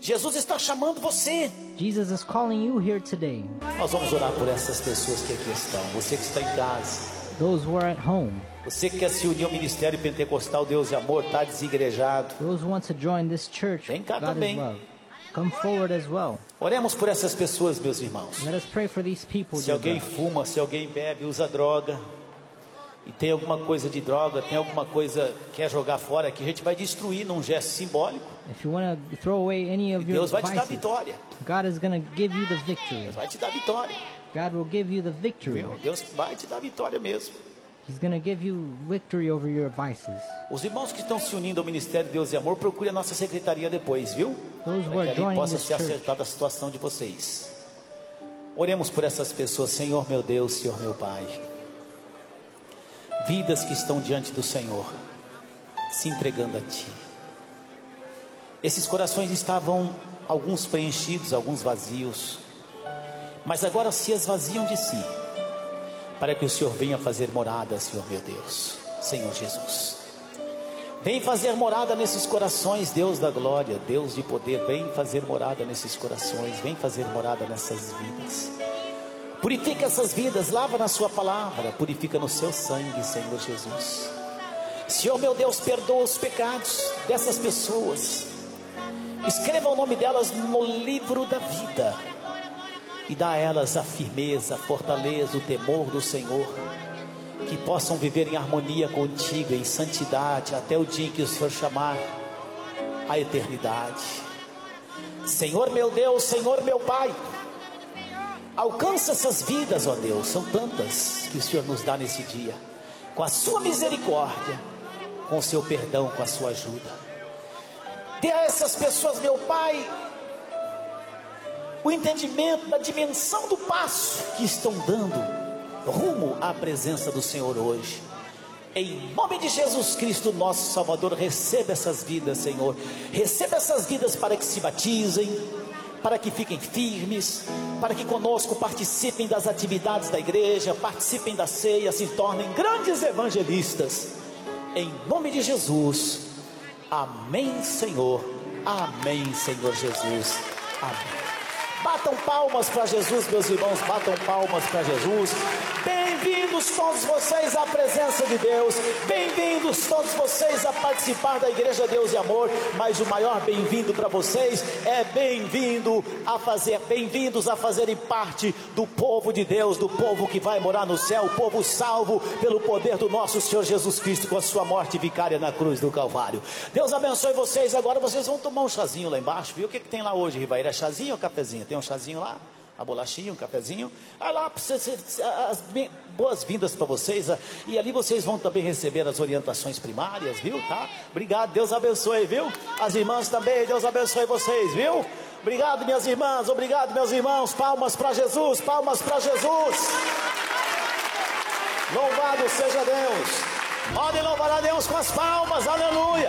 Jesus está chamando você. Jesus is calling you here today. Nós vamos orar por essas pessoas que aqui estão. Você que está em casa, Those who are at home, você que quer se unir ao Ministério Pentecostal Deus e Amor, está desigrejado. those who want to join this church, Vem cá God is também. love. Come forward as well. Oremos por essas pessoas, meus irmãos. Let us pray for these people. Se dear alguém God. fuma, se alguém bebe, usa droga, e tem alguma coisa de droga, tem alguma coisa que quer jogar fora, que a gente vai destruir num gesto simbólico. If you want to throw away any of your Deus vai te dar vices, vitória. God is going to give you the victory. Deus vai te dar vitória. God will give you the victory. Viu? Deus vai te dar vitória mesmo. He's going to give you victory over your vices. Os irmãos que estão se unindo ao Ministério Deus e Amor, procure a nossa secretaria depois, viu? Those who Para are que ali joining possa this ser church, acertada a situação de vocês. Oremos por essas pessoas, Senhor meu Deus, Senhor meu Pai. Vidas que estão diante do Senhor, se entregando a Ti. Esses corações estavam, alguns preenchidos, alguns vazios, mas agora se esvaziam de si, para que o Senhor venha fazer morada, Senhor meu Deus, Senhor Jesus. Vem fazer morada nesses corações, Deus da glória, Deus de poder. Vem fazer morada nesses corações, vem fazer morada nessas vidas. Purifica essas vidas, lava na sua palavra, purifica no seu sangue, Senhor Jesus. Senhor meu Deus, perdoa os pecados dessas pessoas. Escreva o nome delas no livro da vida e dá a elas a firmeza, a fortaleza, o temor do Senhor, que possam viver em harmonia contigo, em santidade, até o dia em que o Senhor chamar a eternidade. Senhor meu Deus, Senhor meu Pai, alcança essas vidas, ó Deus, são tantas que o Senhor nos dá nesse dia, com a sua misericórdia, com o seu perdão, com a sua ajuda. Dê a essas pessoas, meu Pai, o entendimento da dimensão do passo que estão dando rumo à presença do Senhor hoje. Em nome de Jesus Cristo, nosso Salvador, receba essas vidas, Senhor. Receba essas vidas para que se batizem, para que fiquem firmes, para que conosco participem das atividades da igreja, participem da ceia, se tornem grandes evangelistas. Em nome de Jesus. Amém, Senhor. Amém, Senhor Jesus. Amém. Batam palmas para Jesus, meus irmãos, batam palmas para Jesus. Bem-vindos todos vocês à presença de Deus. Bem-vindos todos vocês a participar da Igreja Deus e Amor. Mas o maior bem-vindo para vocês é bem-vindos a fazerem parte do povo de Deus, do povo que vai morar no céu, o povo salvo pelo poder do nosso Senhor Jesus Cristo, com a sua morte vicária na cruz do Calvário. Deus abençoe vocês. Agora vocês vão tomar um chazinho lá embaixo, viu? O que tem lá hoje, Rivaíra? É chazinho ou cafezinho? Tem um chazinho lá? A bolachinha, um cafezinho. Lá, as boas-vindas para vocês. E ali vocês vão também receber as orientações primárias, viu? Tá? Obrigado, Deus abençoe, viu? As irmãs também, Deus abençoe vocês, viu? Obrigado, minhas irmãs, obrigado, meus irmãos. Palmas para Jesus, palmas para Jesus. Louvado seja Deus. Podem louvar a Deus com as palmas, aleluia.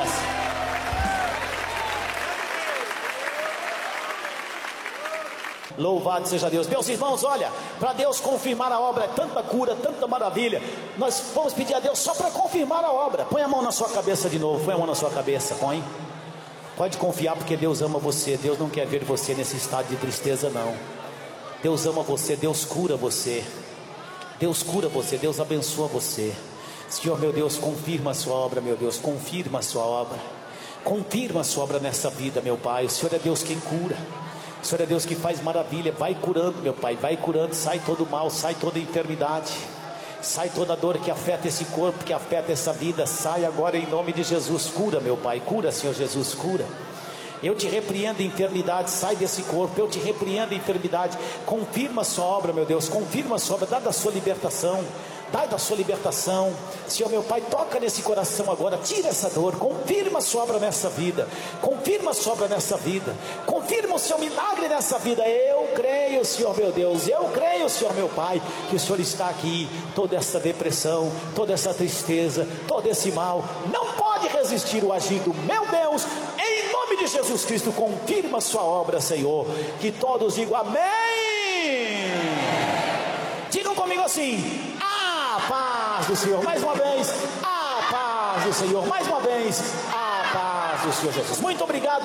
Louvado seja Deus. Meus irmãos, olha, para Deus confirmar a obra, é tanta cura, tanta maravilha. Nós vamos pedir a Deus só para confirmar a obra. Põe a mão na sua cabeça de novo, põe a mão na sua cabeça, põe. Pode confiar, porque Deus ama você. Deus não quer ver você nesse estado de tristeza, não. Deus ama você, Deus cura você. Deus cura você, Deus abençoa você. Senhor meu Deus, confirma a sua obra, meu Deus, confirma a sua obra. Confirma a sua obra nessa vida, meu Pai. O Senhor é Deus quem cura. O Senhor é Deus que faz maravilha. Vai curando, meu Pai, vai curando. Sai todo mal, sai toda enfermidade, sai toda dor que afeta esse corpo, que afeta essa vida. Sai agora em nome de Jesus. Cura, meu Pai, cura, Senhor Jesus, cura. Eu te repreendo, enfermidade, sai desse corpo. Eu te repreendo, enfermidade. Confirma a sua obra, meu Deus, confirma a sua obra. Dá da sua libertação, dá da sua libertação. Senhor meu Pai, toca nesse coração agora, tira essa dor. Confirma a sua obra nessa vida, confirma a sua obra nessa vida, confirma o seu milagre nessa vida. Eu creio, Senhor meu Deus, eu creio, Senhor meu Pai, que o Senhor está aqui. Toda essa depressão, toda essa tristeza, todo esse mal não pode resistir o agir do meu Deus. Em nome de Jesus Cristo, confirma a sua obra, Senhor. Que todos digam amém. Digam comigo assim: a paz do Senhor. Mais uma vez, a paz do Senhor. Mais uma vez, a paz do Senhor Jesus. Muito obrigado.